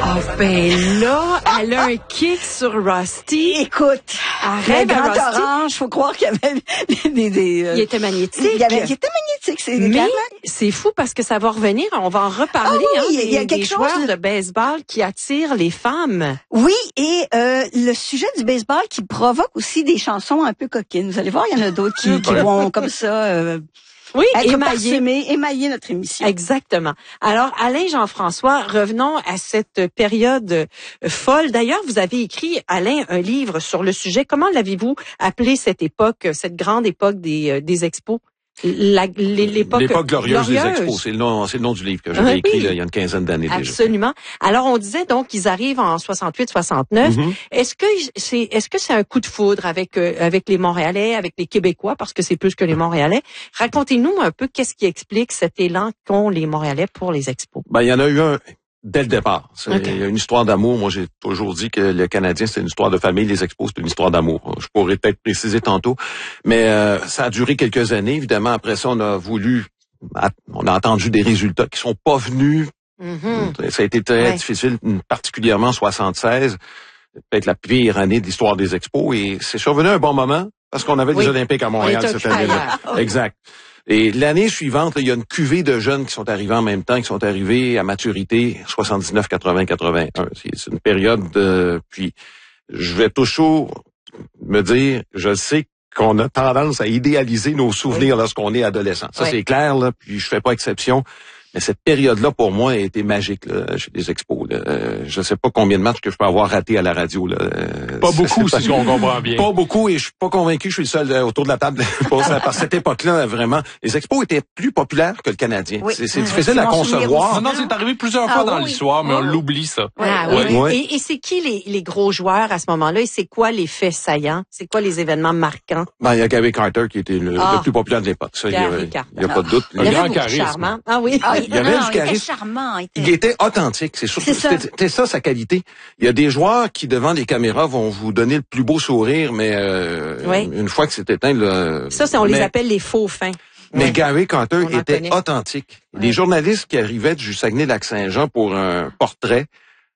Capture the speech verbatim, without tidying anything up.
Ah, ben là, elle a un kick sur Rusty. Écoute, Arrête, le grand Rusty. orange, faut croire qu'il y avait des... des, des euh, Il était magnétique. Il, y avait, il était magnétique, c'est Mais clairement. c'est fou parce que ça va revenir. On va en reparler. Ah oui, hein, il y a des, quelque des chose joueurs de- de baseball qui attirent les femmes. Oui, et euh, le sujet du baseball qui provoque aussi des chansons un peu coquines. Vous allez voir, il y en a d'autres qui, qui vont comme ça euh, Oui, être émaillé. parsemés, émailler notre émission. Exactement. Alors, Alain Jean-François, revenons à cette période euh, folle. D'ailleurs, vous avez écrit, Alain, un livre sur le sujet. Comment l'avez-vous appelé cette époque, cette grande époque des, euh, des expos? La, l'époque, L'époque glorieuse, glorieuse des expos. C'est le nom, c'est le nom du livre que j'avais Ah, écrit oui. là, il y a une quinzaine d'années déjà. Absolument. Alors, on disait donc qu'ils arrivent en soixante-huit soixante-neuf. Mhm. Est-ce que c'est, est-ce que c'est un coup de foudre avec, euh, avec les Montréalais, avec les Québécois, parce que c'est plus que les Montréalais? Racontez-nous un peu qu'est-ce qui explique cet élan qu'ont les Montréalais pour les expos. Ben, il y en a eu un dès le départ. C'est Okay. il y a une histoire d'amour. Moi, j'ai toujours dit que le Canadien, c'est une histoire de famille. Les expos, c'est une histoire d'amour. Je pourrais peut-être préciser tantôt. Mais euh, ça a duré quelques années. Évidemment, après ça, on a voulu... On a entendu des résultats qui sont pas venus. Mm-hmm. Ça a été très Ouais. difficile, particulièrement en soixante-seize. Peut-être la pire année de l'histoire des expos. Et c'est survenu à un bon moment parce qu'on avait Oui. les Olympiques à Montréal On est cette occupé année-là. ailleurs. Exact. Et l'année suivante, là, il y a une cuvée de jeunes qui sont arrivés en même temps, qui sont arrivés à maturité soixante-dix-neuf, quatre-vingts, quatre-vingt-un. C'est, c'est une période de... Puis, je vais toujours me dire, je sais qu'on a tendance à idéaliser nos souvenirs oui. lorsqu'on est adolescent. Ça, oui. c'est clair, là, puis je fais pas exception. Mais cette période-là, pour moi, a été magique là, chez les expos. Là. Euh, je sais pas combien de matchs que je peux avoir raté à la radio. Là. Euh, pas beaucoup, si on comprend bien. Pas beaucoup, et je suis pas convaincu que je suis le seul euh, autour de la table pour ça. Par cette époque-là, vraiment, les expos étaient plus populaires que le Canadien. Oui. C'est, c'est oui. difficile à concevoir. Non, non, c'est arrivé plusieurs fois ah, dans oui. l'histoire, mais oh. on l'oublie, ça. Ah, oui. oui. Ouais. Et, et c'est qui les, les gros joueurs à ce moment-là? Et c'est quoi les faits saillants? C'est quoi les événements marquants? Ben, il y a Gary Carter qui était le, ah. le plus populaire de l'époque. Ça, il y a, il y a pas de doute. Il y avait grand beaucoup charisme. charmant. Ah oui. Ah, il y avait non, du il était charisme. charmant. Il était, il était authentique. C'est surtout, c'est ça. C'était, c'était ça sa qualité. Il y a des joueurs qui, devant les caméras, vont vous donner le plus beau sourire, mais euh, oui. une, une fois que c'est éteint, le, ça, c'est, on mais, les appelle les faux fins. Mais ouais. Gary Carter on était authentique. Ouais. Les journalistes qui arrivaient du Saguenay-Lac-Saint-Jean pour un portrait